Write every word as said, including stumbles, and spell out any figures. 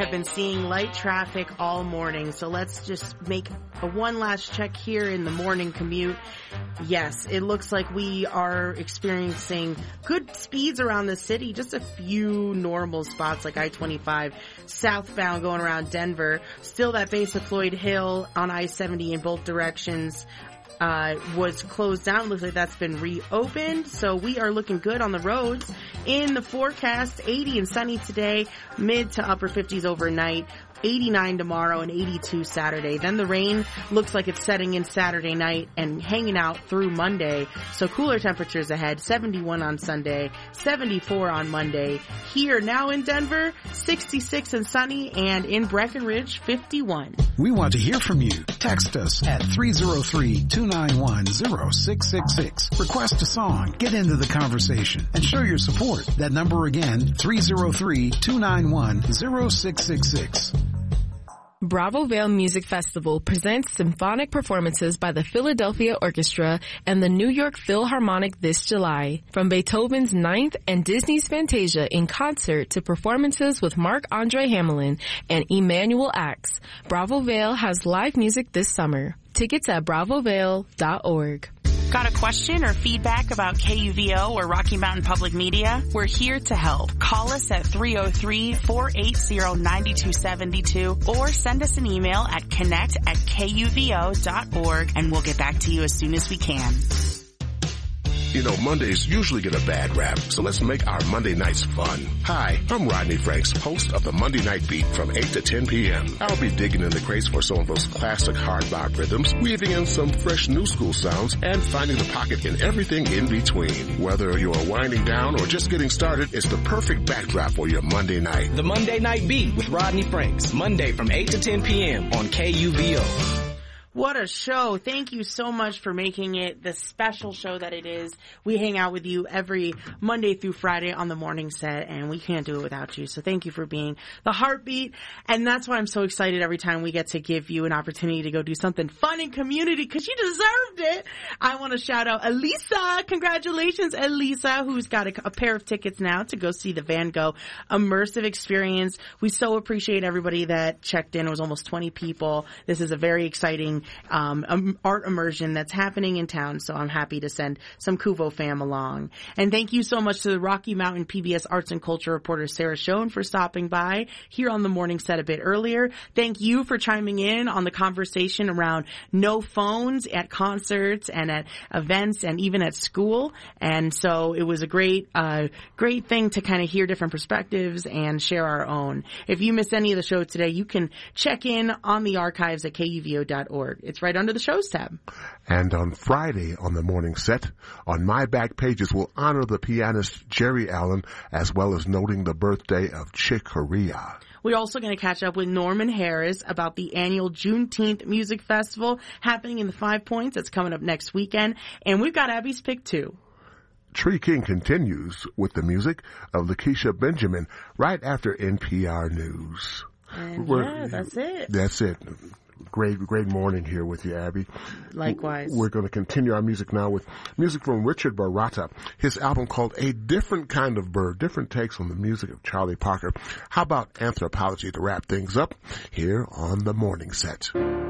have been seeing light traffic all morning, so let's just make a one last check here in the morning commute. Yes, it looks like we are experiencing good speeds around the city, just a few normal spots like I twenty-five southbound going around Denver. Still that base of Floyd Hill on I seventy in both directions uh was closed down. Looks like that's been reopened, so we are looking good on the roads. In the forecast, eighty and sunny today, mid to upper fifties overnight, eighty-nine tomorrow and eighty-two Saturday. Then the rain looks like it's setting in Saturday night and hanging out through Monday. So cooler temperatures ahead, seventy-one on Sunday, seventy-four on Monday. Here now in Denver, sixty-six and sunny, and in Breckenridge, fifty-one. We want to hear from you. Text us at three oh three, two nine one, oh six six six. Request a song, get into the conversation, and show your support. That number again, three oh three, two nine one, oh six six six. Bravo Vale Music Festival presents symphonic performances by the Philadelphia Orchestra and the New York Philharmonic this July. From Beethoven's Ninth and Disney's Fantasia in concert to performances with Marc-Andre Hamelin and Emanuel Ax, Bravo Vale has live music this summer. Tickets at bravo vale dot org. Got a question or feedback about K U V O or Rocky Mountain Public Media? We're here to help. Call us at three oh three, four eight oh, nine two seven two or send us an email at connect at K U V O dot org and we'll get back to you as soon as we can. You know, Mondays usually get a bad rap, so let's make our Monday nights fun. Hi, I'm Rodney Franks, host of the Monday Night Beat from eight to ten p.m. I'll be digging in the crates for some of those classic hard bop rhythms, weaving in some fresh new school sounds, and finding the pocket in everything in between. Whether you're winding down or just getting started, it's the perfect backdrop for your Monday night. The Monday Night Beat with Rodney Franks, Monday from eight to ten p.m. on K U V O. What a show. Thank you so much for making it the special show that it is. We hang out with you every Monday through Friday on the morning set, and we can't do it without you. So thank you for being the heartbeat. And that's why I'm so excited every time we get to give you an opportunity to go do something fun in community, because you deserved it. I want to shout out Elisa. Congratulations, Elisa, who's got a, a pair of tickets now to go see the Van Gogh immersive experience. We so appreciate everybody that checked in. It was almost twenty people. This is a very exciting Um, um, art immersion that's happening in town, so I'm happy to send some Kuvo fam along. And thank you so much to the Rocky Mountain P B S Arts and Culture reporter Sarah Schoen for stopping by here on the morning set a bit earlier. Thank you for chiming in on the conversation around no phones at concerts and at events and even at school. And so it was a great, uh, great thing to kind of hear different perspectives and share our own. If you missed any of the show today, you can check in on the archives at K U V O dot org. It's right under the shows tab. And on Friday on the morning set, on my back pages, we'll honor the pianist Jerry Allen, as well as noting the birthday of Chick Corea. We're also going to catch up with Norman Harris about the annual Juneteenth Music Festival happening in the Five Points. That's coming up next weekend. And we've got Abby's pick, too. Tree King continues with the music of Lakeisha Benjamin right after N P R News. And yeah, that's it. That's it. Great, great morning here with you, Abby. Likewise. We're going to continue our music now with music from Richard Baratta. His album called A Different Kind of Bird, different takes on the music of Charlie Parker. How about Anthropology to wrap things up here on the morning set?